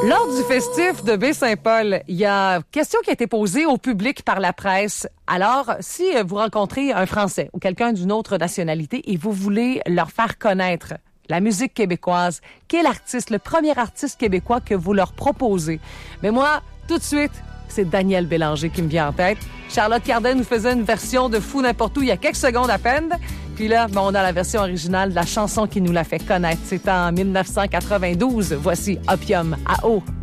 Lors du festif de Baie-Saint-Paul, il y a une question qui a été posée au public par la presse. Alors, si vous rencontrez un Français ou quelqu'un d'une autre nationalité et vous voulez leur faire connaître la musique québécoise, quel artiste, le premier artiste québécois que vous leur proposez? Mais moi, tout de suite, c'est Daniel Bélanger qui me vient en tête. Charlotte Cardin nous faisait une version de Fou n'importe où il y a quelques secondes à peine. Puis là, on a la version originale de la chanson qui nous l'a fait connaître. C'est en 1992. Voici Opium à eau.